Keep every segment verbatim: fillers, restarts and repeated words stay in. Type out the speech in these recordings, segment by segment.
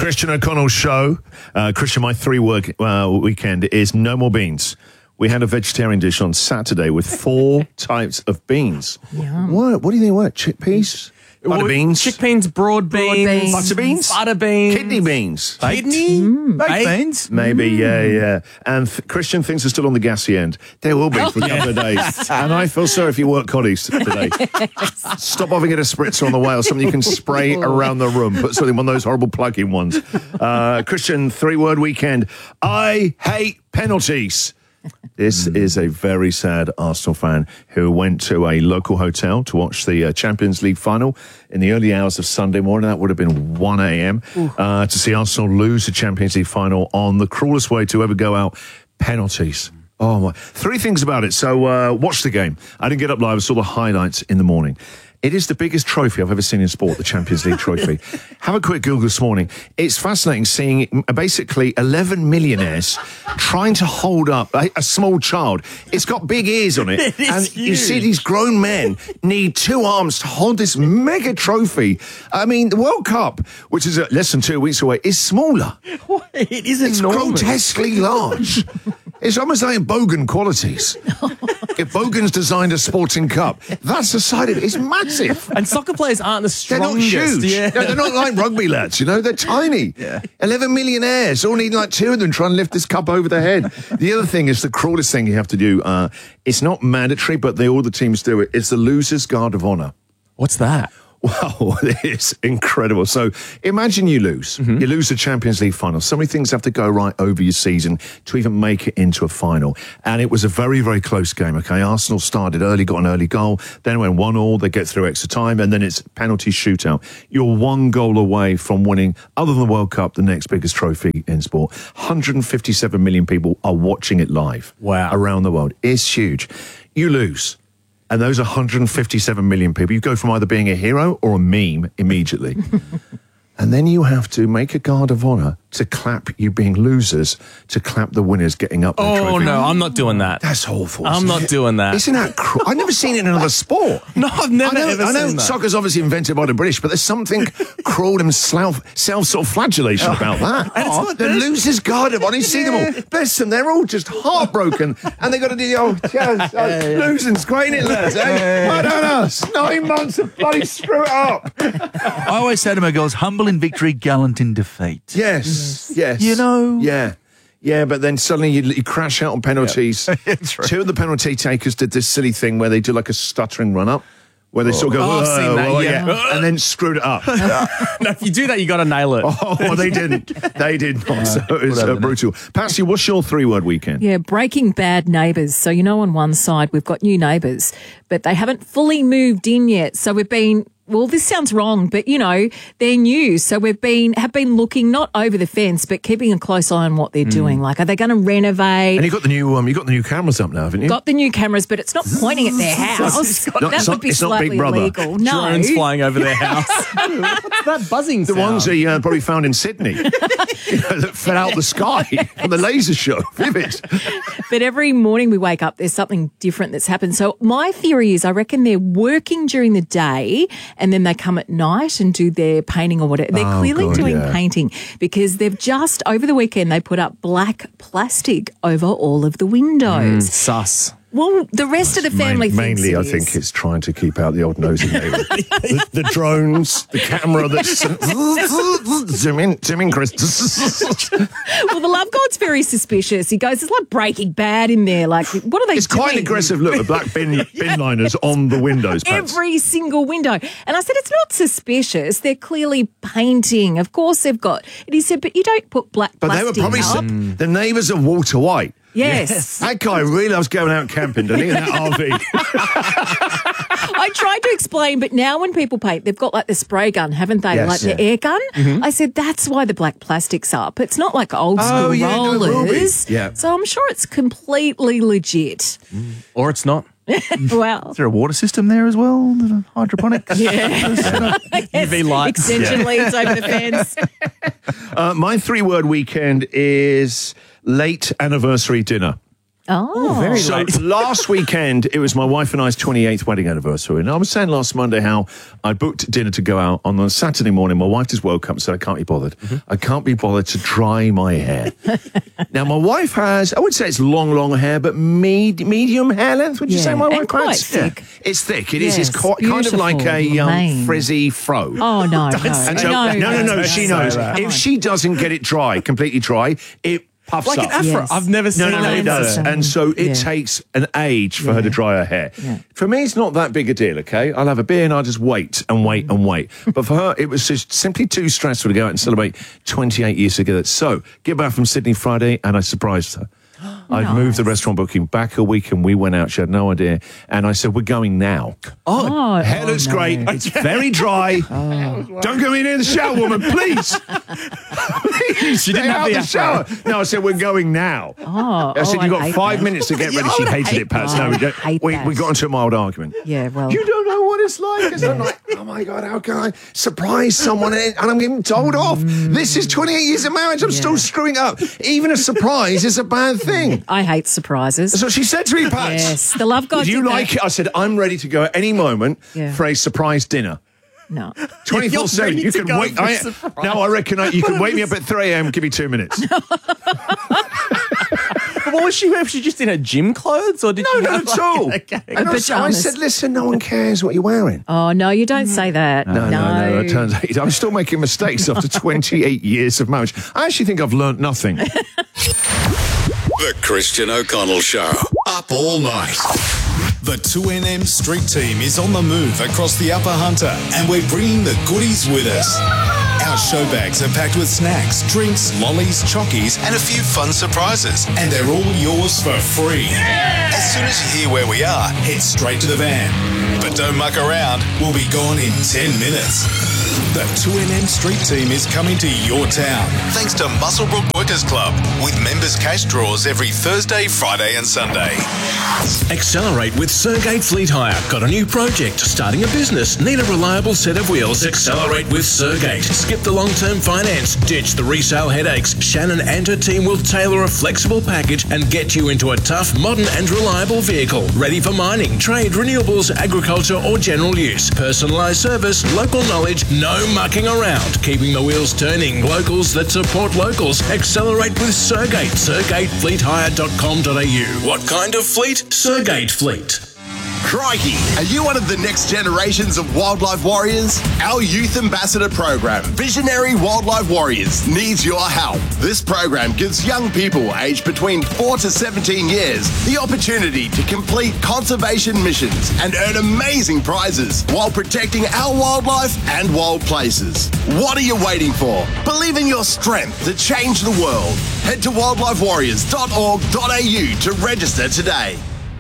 Christian O'Connell's show. Uh, Christian, my three-word uh, weekend is no more beans. We had a vegetarian dish on Saturday with four types of beans. Yum. What? What do you think? What? Chickpeas? Butter beans? Chickpeas, broad beans, Broad beans. Butter beans? butter beans, Kidney beans? kidney, Mm. Baked Baked? beans. Maybe, yeah, yeah. And th- Christian thinks are still on the gassy end. There will be for a couple of days. And I feel sorry if you work collies today. Stop having it a spritzer on the way or something you can spray around the room. Put something one of those horrible plug-in ones. Uh, Christian, three-word weekend. I hate penalties. This is a very sad Arsenal fan who went to a local hotel to watch the uh, Champions League final in the early hours of Sunday morning. That would have been one a.m. Uh, to see Arsenal lose the Champions League final on the cruelest way to ever go out, penalties. Oh, my. Three things about it. So uh, watch the game. I didn't get up live. I saw the highlights in the morning. It is the biggest trophy I've ever seen in sport, the Champions League trophy. Have a quick Google this morning. It's fascinating seeing basically eleven millionaires trying to hold up a, a small child. It's got big ears on it. It is and you huge. see these grown men need two arms to hold this mega trophy. I mean, the World Cup, which is uh, less than two weeks away, is smaller. It is It's enormous. grotesquely large. It's almost like Bogan qualities. If Bogan's designed a sporting cup, that's the side of it. It's massive. And soccer players aren't the They're not strongest. huge. Yeah. No, they're not like rugby lads, you know? They're tiny. Yeah. eleven millionaires, all need like two of them trying to lift this cup over their head. The other thing is the cruelest thing you have to do. Uh, it's not mandatory, but they, all the teams do it. It's the loser's guard of honour. What's that? Wow, it's incredible. So imagine you lose. Mm-hmm. You lose the Champions League final. So many things have to go right over your season to even make it into a final. And it was a very, very close game, okay? Arsenal started early, got an early goal, then went one all, they get through extra time, and then it's penalty shootout. You're one goal away from winning, other than the World Cup, the next biggest trophy in sport. one hundred fifty-seven million people are watching it live. Wow. Around the world. It's huge. You lose. And those one hundred fifty-seven million people, you go from either being a hero or a meme immediately. And then you have to make a guard of honour to clap you being losers, to clap the winners getting up their Oh, trophy. no, I'm not doing that. That's awful. I'm isn't not it? doing that. Isn't that cruel? I've never seen it in another sport. No, I've never I know, ever I know seen that. soccer's obviously invented by the British, but there's something cruel and self, self sort of flagellation about that. And it's not- the losers guard of honour. You see them all. Bless them. They're all just heartbroken, and they've got to do the old yes, oh, losing's great, isn't it, lads? Eh? Well done us. Nine months of bloody screw it up. I always say to my girls, humble in victory, gallant in defeat. Yes, yes. You know? Yeah. Yeah, but then suddenly you, you crash out on penalties. That's right. Two of the penalty takers did this silly thing where they do like a stuttering run up, where they sort of go, Oh, I've "Whoa, seen that, whoa," yeah. and then screwed it up. No, if you do that, you got to nail it. Oh, well, they didn't. They did not. So it was uh, brutal. Patsy, what's your three-word weekend? Yeah, breaking bad neighbours. So, you know, on one side, we've got new neighbours, but they haven't fully moved in yet. So we've been, well, this sounds wrong, but, you know, they're new. So we've been, have been looking not over the fence, but keeping a close eye on what they're doing. Like, are they going to renovate? And you got the new, um, you got the new cameras up now, haven't you? Got the new cameras, but it's not pointing at their house. No, that it's would not- be it's not slightly Big Brother. illegal. No. Drones flying over their house. What's that buzzing the sound? ones they uh, probably found in Sydney you know, that fell out the sky from the laser show. Vivid. But every morning we wake up, there's something different that's happened. So my theory is I reckon they're working during the day and then they come at night and do their painting or whatever. They're Oh, clearly God, doing yeah. painting because they've just, over the weekend, they put up black plastic over all of the windows. Sus. Well, the rest of the family Main, thinks mainly, it I is. think it's trying to keep out the old nosy neighbour. the, the drones, the camera that's zoom in, zoom in, Chris. Well, the love god's very suspicious. He goes, it's like Breaking Bad in there. Like, what are they It's doing? quite an aggressive look. The black bin bin liners on the windows. Pats. Every single window. And I said, it's not suspicious. They're clearly painting. Of course they've got. And he said, but you don't put black But they were plastic probably up. some, the neighbours of Walter White. Yes. That guy really loves going out camping, doesn't he? In that R V. I tried to explain, but now when people paint, they've got like the spray gun, haven't they? Yes, like the yeah. air gun. I said, that's why the black plastic's up. It's not like old school Oh, yeah, no, it will be. rollers. Yeah. So I'm sure it's completely legit. Or it's not. Wow. Is there a water system there as well? Hydroponics? Yeah. U V lights. Extension leads over the fence. Uh, my three-word weekend is late anniversary dinner. Oh, very So late. last weekend, it was my wife and I's twenty-eighth wedding anniversary. And I was saying last Monday how I booked dinner to go out on a Saturday morning. My wife just woke up and said, I can't be bothered. Mm-hmm. I can't be bothered to dry my hair. Now, my wife has, I would say it's long, long hair, but med- medium hair length, would you Yeah, say, my and wife? quite Grants? Yeah. thick. It's thick. It is. Yes, It's quite, kind of like a beautiful, um, mane. frizzy fro. Oh, no, no. And so, no, no, no, no, no, she no, knows. no. If she doesn't get it dry, completely dry, it puffs Like up. an afro. Yes. I've never seen No, no, no, that. it does. Same. And so it Yeah. takes an age for her to Yeah. dry her hair. Yeah. For me, it's not that big a deal, okay? I'll have a beer and I'll just wait and wait and wait. But for her, it was just simply too stressful to go out and celebrate twenty-eight years together. So, get back from Sydney Friday and I surprised her. I'd Nice. moved the restaurant booking back a week and we went out. She had no idea. And I said, we're going now. Oh, Hair oh, looks no. great. It's very dry. Don't go in the shower, woman, please. please She didn't stay have out the the shower. No, I said, we're going now. Oh, I said, oh, you've I got hate five that. minutes to get ready. I She would hated hate it, Pat. that. No, we, I don't- hate we, that. we got into a mild argument. Yeah, well. You don't know what it's like. It's not like, oh my God, how can I surprise someone and I'm getting told off? This is twenty-eight years of marriage. I'm Yeah. still screwing up. Even a surprise is a bad thing. I hate surprises. That's what she said to me, Pat. Yes, the love God Would you did like that. it? I said, I'm ready to go at any moment Yeah. for a surprise dinner. No. twenty-four seven. ready You to can go wait. for a I, surprise. now I reckon I, you can wake me up at three a.m. Give me two minutes. But what was she wearing? Was she just in her gym clothes? Or did No, she not have, at like, all. okay. And also, I Pajamas. said, listen, no one cares what you're wearing. Oh, no, you don't say that. No, no, no. It turns out I'm still making mistakes after twenty-eight years of marriage. I actually think I've learnt nothing. The Christian O'Connell Show. Up all night. The two N M Street Team is on the move across the Upper Hunter, and we're bringing the goodies with us. Our show bags are packed with snacks, drinks, lollies, chockies, and a few fun surprises. And they're all yours for free. As soon as you hear where we are, head straight to the van. But don't muck around, we'll be gone in ten minutes. The two N M Street Team is coming to your town, thanks to Muswellbrook Workers Club, with members' cash draws every Thursday, Friday and Sunday. Accelerate with Sergate Fleet Hire. Got a new project? Starting a business? Need a reliable set of wheels? Accelerate with Sergate. Skip the long-term finance. Ditch the resale headaches. Shannon and her team will tailor a flexible package and get you into a tough, modern and reliable vehicle. Ready for mining, trade, renewables, agriculture or general use. Personalised service, local knowledge, no mucking around. Keeping the wheels turning. Locals that support locals. Accelerate with Sergate. sergate fleet hire dot com dot a u. What kind of fleet? Sergate Fleet. Crikey, are you one of the next generations of wildlife warriors? Our youth ambassador program, Visionary Wildlife Warriors, needs your help. This program gives young people aged between four to seventeen years the opportunity to complete conservation missions and earn amazing prizes while protecting our wildlife and wild places. What are you waiting for? Believe in your strength to change the world. Head to wildlife warriors dot org dot a u to register today.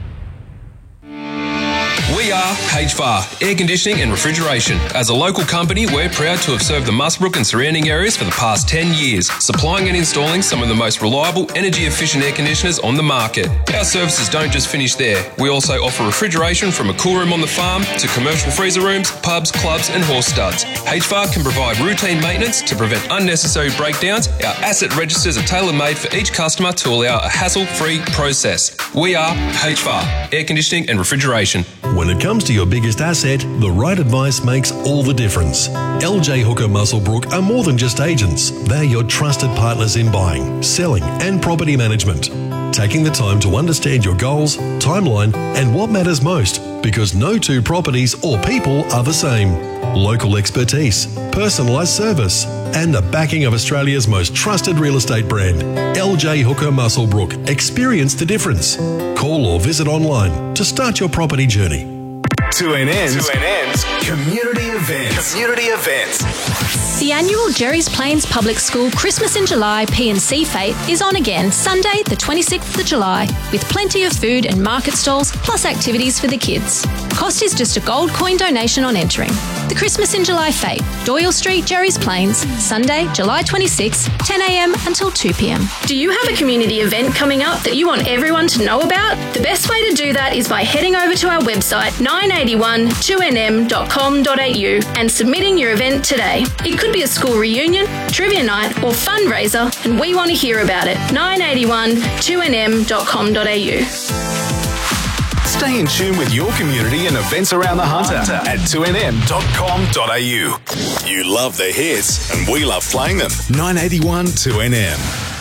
We are H V A R, Air Conditioning and Refrigeration. As a local company, we're proud to have served the Muswellbrook and surrounding areas for the past ten years, supplying and installing some of the most reliable, energy-efficient air conditioners on the market. Our services don't just finish there. We also offer refrigeration from a cool room on the farm to commercial freezer rooms, pubs, clubs and horse studs. H V A R can provide routine maintenance to prevent unnecessary breakdowns. Our asset registers are tailor-made for each customer to allow a hassle-free process. We are H V A R, Air Conditioning and Refrigeration. When it comes to your biggest asset, the right advice makes all the difference. L J Hooker Muswellbrook are more than just agents. They're your trusted partners in buying, selling and property management. Taking the time to understand your goals, timeline and what matters most, because no two properties or people are the same. Local expertise, personalised service and the backing of Australia's most trusted real estate brand, L J Hooker Muswellbrook. Experience the difference. Call or visit online to start your property journey. two N N's, two N N's community events. Community events. The annual Jerry's Plains Public School Christmas in July P and C Fete is on again Sunday the twenty-sixth of July with plenty of food and market stalls plus activities for the kids. Cost is just a gold coin donation on entering. The Christmas in July Fete, Doyle Street, Jerry's Plains, Sunday, July twenty-sixth, ten a m until two p m. Do you have a community event coming up that you want everyone to know about? The best way to do that is by heading over to our website nine eighty-one two n m dot com dot a u and submitting your event today. It could be a school reunion, trivia night, or fundraiser, and we want to hear about it. nine eighty-one two N M dot com dot A U. Stay in tune with your community and events around the Hunter at two N M dot com dot A U. You love the hits, and we love playing them. nine eighty-one two N M.